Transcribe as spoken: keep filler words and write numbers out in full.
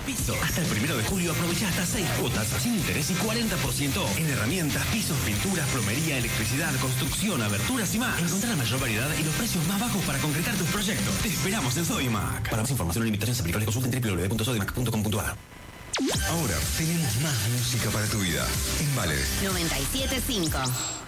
Piso. Hasta el primero de julio aprovecha hasta seis cuotas sin interés y cuarenta por ciento en herramientas, pisos, pinturas, plomería, electricidad, construcción, aberturas y más. Encontrá la mayor variedad y los precios más bajos para concretar tus proyectos. Te esperamos en Sodimac. Para más información o limitaciones aplicables consulta en w w w punto sodimac punto com punto a r. Ahora tenemos más música para tu vida. En Vale noventa y siete punto cinco.